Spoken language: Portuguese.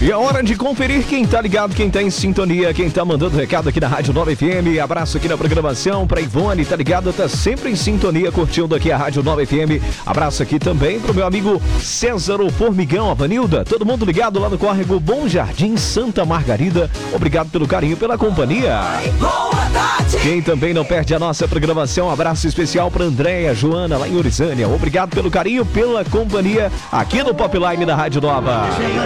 E é hora de conferir quem tá ligado, quem tá em sintonia, quem tá mandando recado aqui na Rádio Nova FM. Abraço aqui na programação pra Ivone, tá ligado? Tá sempre em sintonia, curtindo aqui a Rádio Nova FM. Abraço aqui também pro meu amigo César o Formigão, a Vanilda. Todo mundo ligado lá no córrego Bom Jardim, Santa Margarida. Obrigado pelo carinho, pela companhia. Boa tarde. Quem também não perde a nossa programação, um abraço especial pra Andréia, Joana, lá em Orizânia. Obrigado pelo carinho, pela companhia aqui no Popline da Rádio Nova.